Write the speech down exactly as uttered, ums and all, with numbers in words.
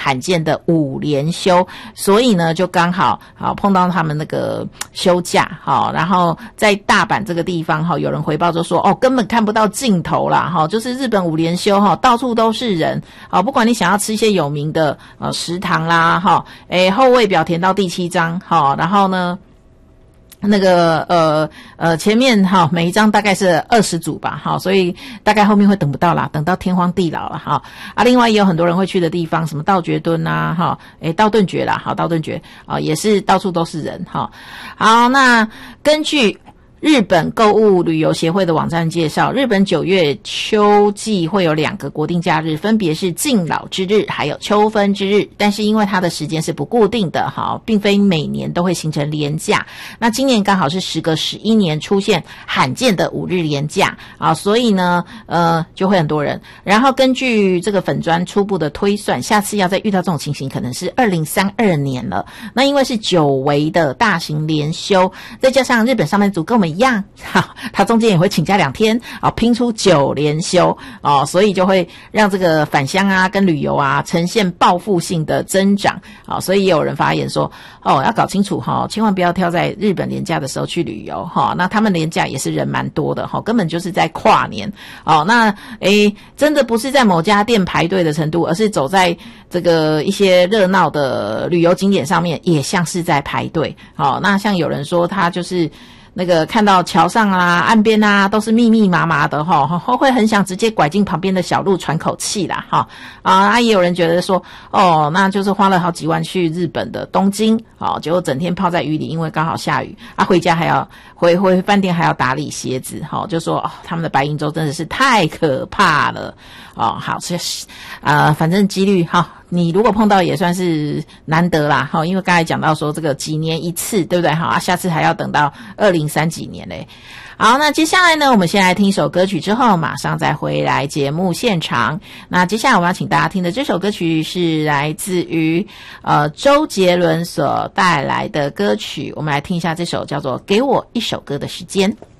罕见的五连休，所以呢就刚好好碰到他们那个休假，好，然后在大阪这个地方哈，有人回报就说哦，根本看不到尽头啦，哈，就是日本五连休哈，到处都是人，好，不管你想要吃一些有名的呃食堂啦，哈，诶后卫表填到第七章，好，然后呢。那个呃呃前面哈每一张大概是二十组吧，好，所以大概后面会等不到啦，等到天荒地老了哈。啊，另外也有很多人会去的地方，什么道觉墩啊，哈，诶道顿崛啦，好，道顿崛啊也是到处都是人哈。好，那根据日本购物旅游协会的网站介绍，日本九月秋季会有两个国定假日，分别是敬老之日还有秋分之日，但是因为它的时间是不固定的，好，并非每年都会形成连假。那今年刚好是时隔十一年出现罕见的五日连假啊，所以呢呃就会很多人。然后根据这个粉专初步的推算，下次要再遇到这种情形可能是二零三二年了。那因为是久违的大型连休，再加上日本上班族跟我们一样，好，他中间也会请假两天，啊，拼出九连休，哦，所以就会让这个返乡啊跟旅游啊呈现报复性的增长，啊，所以也有人发言说，哦，要搞清楚哈，千万不要挑在日本连假的时候去旅游哈，那他们连假也是人蛮多的哈，根本就是在跨年，哦，那诶，真的不是在某家店排队的程度，而是走在这个一些热闹的旅游景点上面，也像是在排队，好，那像有人说他就是。那个看到桥上啊、岸边啊都是密密麻麻的哈，会很想直接拐进旁边的小路喘口气啦哈啊！也有人觉得说，哦，那就是花了好几万去日本的东京，哦，结果整天泡在雨里，因为刚好下雨啊，回家还要回回饭店还要打理鞋子，哈、哦，就说哦，他们的白银州真的是太可怕了哦。好，这啊、呃，反正几率哈。你如果碰到也算是难得啦，哈，因为刚才讲到说这个几年一次，对不对？哈，下次还要等到二零三几年嘞。好，那接下来呢，我们先来听一首歌曲，之后马上再回来节目现场。那接下来我们要请大家听的这首歌曲是来自于呃周杰伦所带来的歌曲，我们来听一下这首叫做《给我一首歌的时间》。